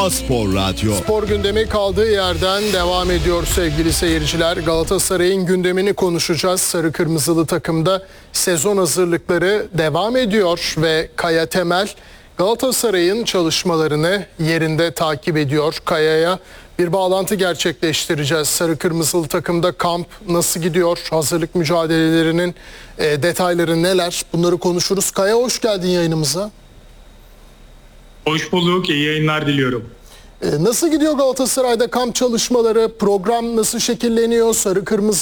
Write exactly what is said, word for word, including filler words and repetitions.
A-Spor Radyo. Spor gündemi kaldığı yerden devam ediyor sevgili seyirciler. Galatasaray'ın gündemini konuşacağız. Sarı Kırmızılı takımda sezon hazırlıkları devam ediyor ve Kaya Temel Galatasaray'ın çalışmalarını yerinde takip ediyor. Kaya'ya bir bağlantı gerçekleştireceğiz. Sarı Kırmızılı takımda kamp nasıl gidiyor? Hazırlık mücadelelerinin e, detayları neler? Bunları konuşuruz. Kaya, hoş geldin yayınımıza. Hoş bulduk. İyi yayınlar diliyorum. Nasıl gidiyor Galatasaray'da kamp çalışmaları? Program nasıl şekilleniyor? Sarı Kırmızı